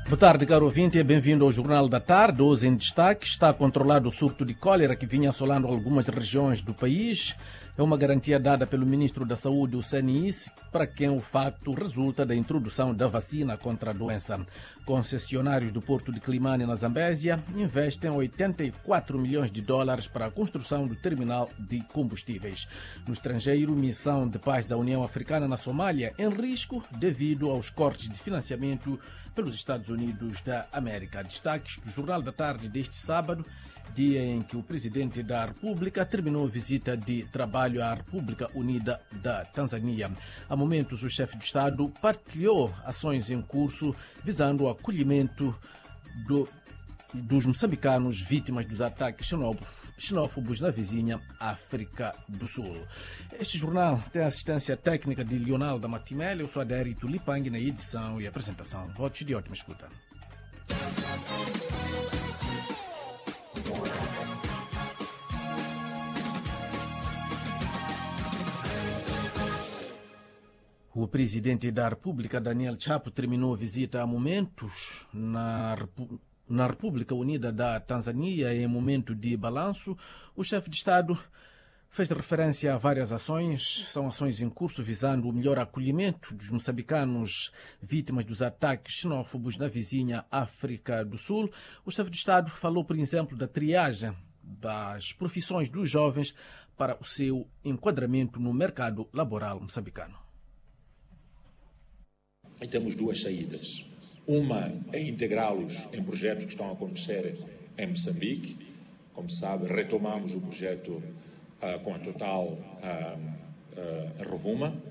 Boa tarde, caro ouvinte, e bem-vindo ao Jornal da Tarde. Hoje em destaque está controlado o surto de cólera que vinha assolando algumas regiões do país. É uma garantia dada pelo Ministro da Saúde, o CNIS, para quem o facto resulta da introdução da vacina contra a doença. Concessionários do Porto de Climane, na Zambésia, investem 84 milhões de dólares para a construção do terminal de combustíveis. No estrangeiro, missão de paz da União Africana na Somália em risco devido aos cortes de financiamento pelos Estados Unidos da América. Destaques do Jornal da Tarde deste sábado, dia em que o Presidente da República terminou a visita de trabalho à República Unida da Tanzânia. Há momentos, o chefe de Estado partilhou ações em curso visando o acolhimento dos moçambicanos vítimas dos ataques xenófobos na vizinha África do Sul. Este jornal tem a assistência técnica de Leonardo Matimel. Eu sou Adérito Lipang na edição e apresentação. Votos de ótima escuta. O Presidente da República, Daniel Chapo, terminou a visita há momentos na República Unida da Tanzânia. Em momento de balanço, o chefe de Estado fez referência a várias ações. São ações em curso visando o melhor acolhimento dos moçambicanos vítimas dos ataques xenófobos na vizinha África do Sul. O chefe de Estado falou, por exemplo, da triagem das profissões dos jovens para o seu enquadramento no mercado laboral moçambicano. E temos duas saídas. Uma é integrá-los em projetos que estão a acontecer em Moçambique. Como sabe, retomamos o projeto com a Total Rovuma.